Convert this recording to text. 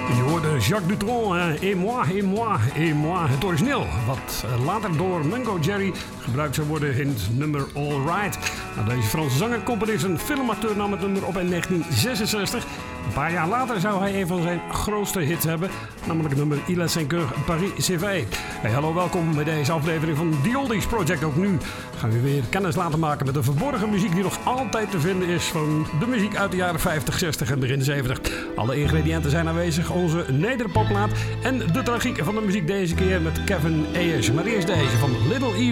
Je hoorde Jacques Dutronc, et moi, et moi, et moi. Het origineel, wat later door Mungo Jerry gebruikt zou worden in het nummer All Right. Nou, deze Franse zanger, componist en filmacteur nam het nummer op in 1966. Een paar jaar later zou hij een van zijn grootste hits hebben, namelijk het nummer Il est 5 heures, Paris c'est fait. Hey, hallo, welkom bij deze aflevering van The Oldies Project. Ook nu gaan we weer kennis laten maken met de verborgen muziek die nog altijd te vinden is van de muziek uit de jaren 50, 60 en begin 70. Alle ingrediënten zijn aanwezig, onze nederpopplaat en de tragiek van de muziek deze keer met Kevin Ayers. Maar eerst deze van Little Eva.